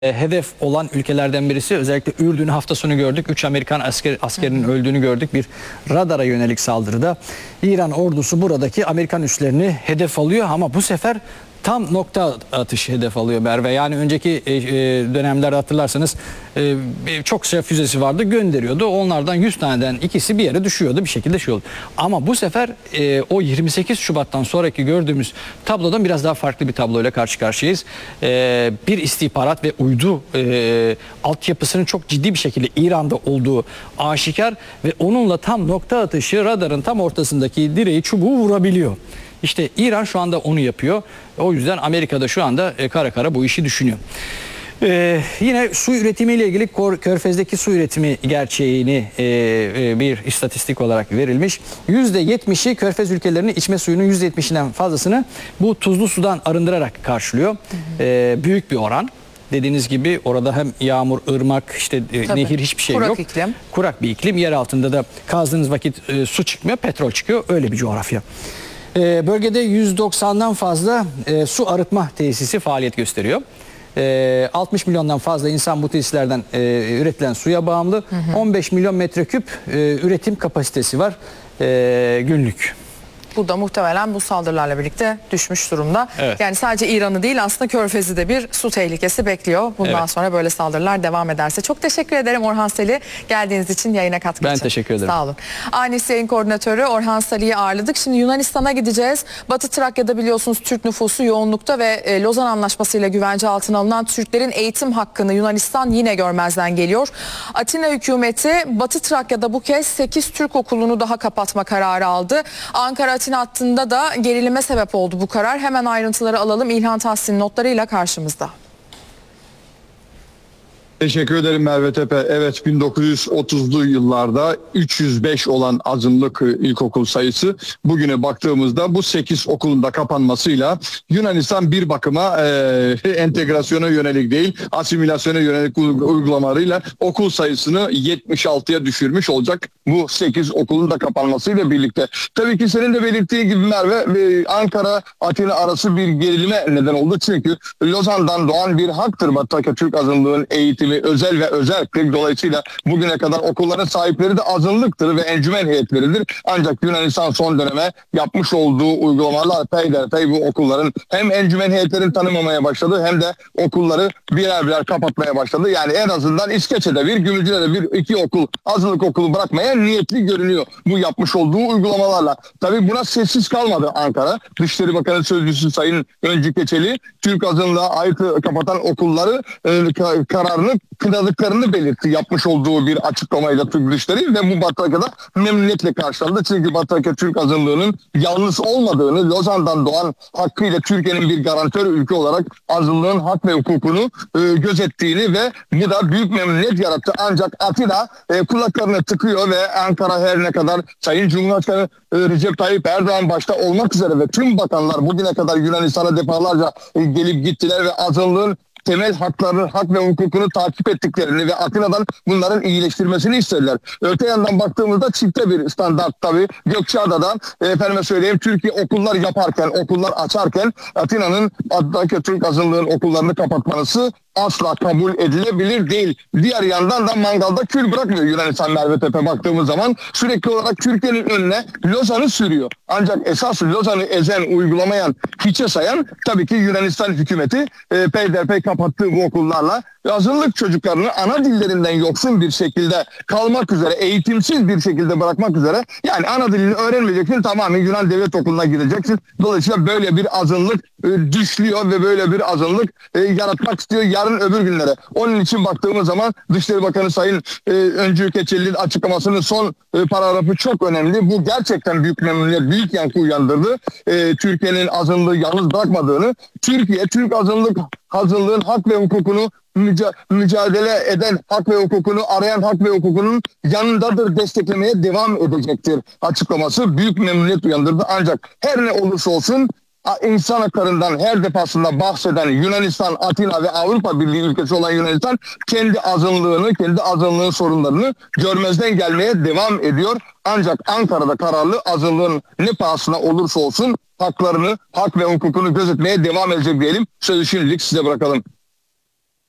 hedef olan ülkelerden birisi. Özellikle Ürdün'ü hafta sonu gördük. 3 Amerikan askerinin öldüğünü gördük. Bir radara yönelik saldırıda İran ordusu buradaki Amerikan üslerini hedef alıyor ama bu sefer tam nokta atışı hedef alıyor Merve. Yani önceki dönemlerde hatırlarsanız çok sayı füzesi vardı, gönderiyordu. Onlardan 100 taneden ikisi bir yere düşüyordu, bir şekilde şey oldu. Ama bu sefer o 28 Şubat'tan sonraki gördüğümüz tablodan biraz daha farklı bir tabloyla karşı karşıyayız. Bir istihbarat ve uydu altyapısının çok ciddi bir şekilde İran'da olduğu aşikar ve onunla tam nokta atışı radarın tam ortasındaki direği, çubuğu vurabiliyor. İşte İran şu anda onu yapıyor. O yüzden Amerika'da şu anda kara kara bu işi düşünüyor. Yine su üretimiyle ilgili Körfez'deki su üretimi gerçeğini bir istatistik olarak verilmiş. %70'i Körfez ülkelerinin içme suyunun %70'inden fazlasını bu tuzlu sudan arındırarak karşılıyor. Büyük bir oran. Dediğiniz gibi orada hem yağmur, ırmak, işte nehir, hiçbir şey yok. İklim. Kurak bir iklim. Yer altında da kazdığınız vakit su çıkmıyor, petrol çıkıyor. Öyle bir coğrafya. Bölgede 190'dan fazla su arıtma tesisi faaliyet gösteriyor. 60 milyondan fazla insan bu tesislerden üretilen suya bağımlı. 15 milyon metreküp üretim kapasitesi var günlük. Bu da muhtemelen bu saldırılarla birlikte düşmüş durumda. Evet. Yani sadece İran'ı değil, aslında Körfez'i de bir su tehlikesi bekliyor. Bundan sonra böyle saldırılar devam ederse. Çok teşekkür ederim Orhan Sali, geldiğiniz için, yayına katkı için. Ben teşekkür ederim. Sağ olun. Anis Yayın Koordinatörü Orhan Sali'yi ağırladık. Şimdi Yunanistan'a gideceğiz. Batı Trakya'da biliyorsunuz Türk nüfusu yoğunlukta ve Lozan Anlaşması ile güvence altına alınan Türklerin eğitim hakkını Yunanistan yine görmezden geliyor. Atina hükümeti Batı Trakya'da bu kez 8 Türk okulunu daha kapatma kararı aldı. Ankara Atina hattında da gerilime sebep oldu bu karar. Hemen ayrıntıları alalım. İlhan Tahsin notlarıyla karşımızda. Teşekkür ederim Merve Tepe. Evet, 1930'lu yıllarda 305 olan azınlık ilkokul sayısı, bugüne baktığımızda bu 8 okulun da kapanmasıyla Yunanistan bir bakıma entegrasyona yönelik değil, asimilasyona yönelik uygulamalarıyla okul sayısını 76'ya düşürmüş olacak bu 8 okulun da kapanmasıyla birlikte. Tabii ki senin de belirttiğin gibi Merve, Ankara-Atina arası bir gerilime neden oldu. Çünkü Lozan'dan doğan bir haktır Batı Türk azınlığın eğitimi, özel ve özellik. Dolayısıyla bugüne kadar okulların sahipleri de azınlıktır ve encümen heyetleridir. Ancak Yunanistan son döneme yapmış olduğu uygulamalar peyderpey bu okulların hem encümen heyetlerini tanımamaya başladı hem de okulları birer birer kapatmaya başladı. Yani en azından İskeçe'de bir, Gümülcü'de bir, iki okul, azınlık okulu bırakmaya niyetli görünüyor bu yapmış olduğu uygulamalarla. Tabii buna sessiz kalmadı Ankara. Dışişleri Bakanı Sözcüsü Sayın Öncü Keçeli, Türk azınlığa ait kapatan okulları kararını kınadıklarını belirtti, yapmış olduğu bir açıklamayla Türk Dışişleri, ve bu Batı Trakya'da memnuniyetle karşılandı. Çünkü Batı Trakya Türk azınlığının yalnız olmadığını, Lozan'dan doğan hakkıyla Türkiye'nin bir garantör ülke olarak azınlığın hak ve hukukunu gözettiğini ve bu da büyük memnuniyet yarattı. Ancak Atina kulaklarını tıkıyor ve Ankara her ne kadar Sayın Cumhurbaşkanı Recep Tayyip Erdoğan başta olmak üzere ve tüm bakanlar bugüne kadar Yunanistan'a defalarca gelip gittiler ve azınlığın temel haklarını, hak ve hukukunu takip ettiklerini ve Atina'dan bunların iyileştirmesini istediler. Öte yandan baktığımızda çifte bir standart tabii. Gökçeada'dan efendime söyleyeyim, Türkiye okullar yaparken, okullar açarken Atina'nın Atatürk Türk azınlığın okullarını kapatması asla kabul edilebilir değil. Diğer yandan da mangalda kül bırakmıyor Yunanistan Merve Tepe, baktığımız zaman sürekli olarak Türkiye'nin önüne Lozan'ı sürüyor. Ancak esas Lozan'ı ezen, uygulamayan, hiçe sayan tabii ki Yunanistan hükümeti peyderpey kapattığı bu okullarla azınlık çocuklarını ana dillerinden yoksun bir şekilde kalmak üzere, eğitimsiz bir şekilde bırakmak üzere, yani ana dilini öğrenmeyeceksin, tamamen Yunan devlet okuluna gideceksin. Dolayısıyla böyle bir azınlık düşlüyor ve böyle bir azınlık yaratmak istiyor yarın öbür günlere. Onun için baktığımız zaman Dışişleri Bakanı Sayın Öncü Keçeli'nin açıklamasının son paragrafı çok önemli. Bu gerçekten büyük memnuniyet, büyük yankı uyandırdı. Türkiye'nin azınlığı yalnız bırakmadığını, Türkiye, Türk azınlığın hak ve hukukunu mücadele eden, hak ve hukukunu arayan, hak ve hukukunun yanındadır, desteklemeye devam edecektir açıklaması büyük memnuniyet uyandırdı. Ancak her ne olursa olsun insan haklarından her defasında bahseden Yunanistan, Atina ve Avrupa Birliği ülkesi olan Yunanistan kendi azınlığını, kendi azınlığın sorunlarını görmezden gelmeye devam ediyor. Ancak Ankara'da kararlı, azınlığın ne pahasına olursa olsun haklarını, hak ve hukukunu gözetmeye devam edecek diyelim. Sözü şimdilik size bırakalım.